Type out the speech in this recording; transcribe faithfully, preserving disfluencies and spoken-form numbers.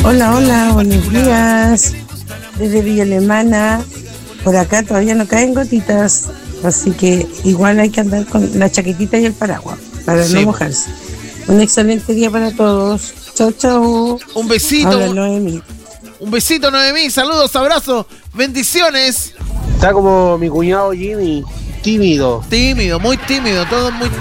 Hola, hola, buenos días. Desde Villa Alemana, por acá todavía no caen gotitas, así que igual hay que andar con la chaquetita y el paraguas para Sí, no po. mojarse. Un excelente día para todos. Chau, chau. Un besito. Habla Noemi. Un besito, Noemí. Saludos, abrazos, bendiciones. Está como mi cuñado Jimmy, tímido. Tímido, muy tímido, todos muy